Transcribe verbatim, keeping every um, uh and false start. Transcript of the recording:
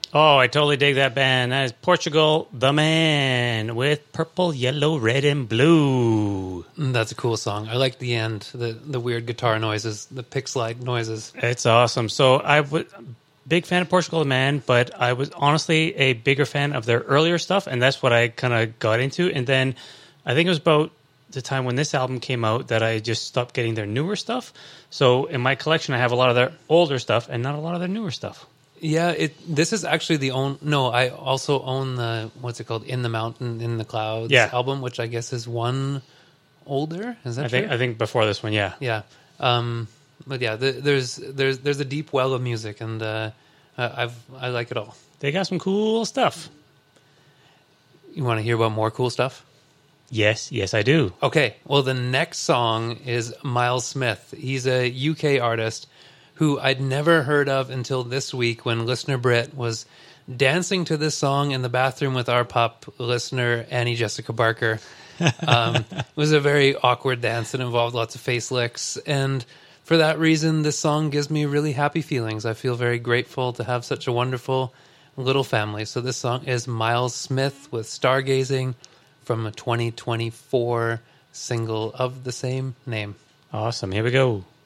Oh, I totally dig that band. That is Portugal the Man with Purple, Yellow, Red, and Blue. Mm, That's a cool song. I like the end, the the weird guitar noises, the pick slide noises. It's awesome. So I was big fan of Portugal the Man, but I was honestly a bigger fan of their earlier stuff, and that's what I kind of got into. And then I think it was about the time when this album came out that I just stopped getting their newer stuff. So in my collection, I have a lot of their older stuff and not a lot of their newer stuff. Yeah, it. This is actually the own. No, I also own the what's it called, In the Mountain, in the Clouds Yeah. album, which I guess is one older. Is that I think true? I think before this one, yeah. Yeah. Um, but yeah, the, there's there's there's a deep well of music, and uh, I- I've I like it all. They got some cool stuff. You want to hear about more cool stuff? Yes, yes, I do. Okay. Well, the next song is Miles Smith. He's a U K artist who I'd never heard of until this week when listener Britt was dancing to this song in the bathroom with our pup, listener Annie Jessica Barker. Um, it was a very awkward dance that involved lots of face licks. And for that reason, this song gives me really happy feelings. I feel very grateful to have such a wonderful little family. So this song is Miles Smith with Stargazing from a twenty twenty-four single of the same name. Awesome. Here we go.